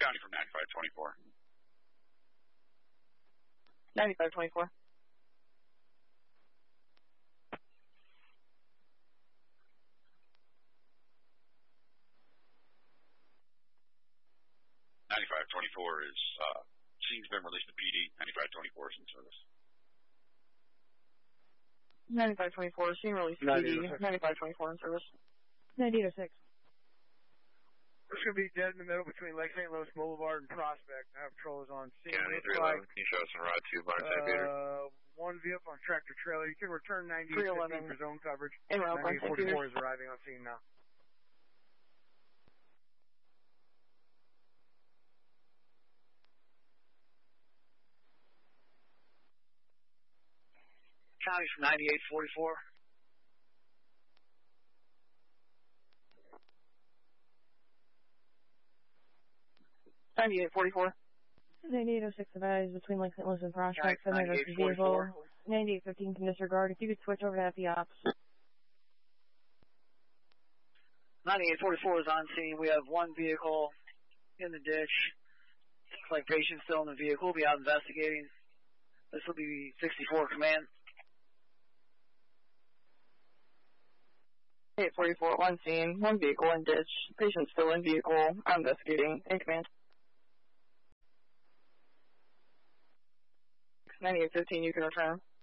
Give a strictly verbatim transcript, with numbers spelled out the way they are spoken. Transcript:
County from ninety-five twenty-four. ninety-five twenty-four. ninety-five twenty-four is, uh, scene's been released to P D. ninety-five twenty-four is in service. ninety-five twenty-four, scene release to P D. ninety-five twenty-four in service. ninety-eight oh six. It's going to be dead in the middle between Lake Saint Louis Boulevard and Prospect. I have patrollers on scene. County Looks three eleven, can you show us on ride two, Barnside Peter? Uh, one vehicle on tractor trailer. You can return ninety-eight fifteen for zone coverage. En route, ninety-eight Barnside Peter. forty-four is arriving on scene now. County from ninety-eight forty-four. ninety-eight forty-four. ninety-eight oh six advised between Lake Saint Louis and Prospect. County Seven versus ninety-eight vehicle. forty-four. ninety-eight fifteen can disregard. If you could switch over to F E Ops. ninety-eight forty-four is on scene. We have one vehicle in the ditch. Looks like patient's still in the vehicle. We'll be out investigating. This will be sixty-four command. eight forty-four, one scene, one vehicle in ditch. Patient still in vehicle. I'm investigating. In command. ninety-eight fifteen, you can return.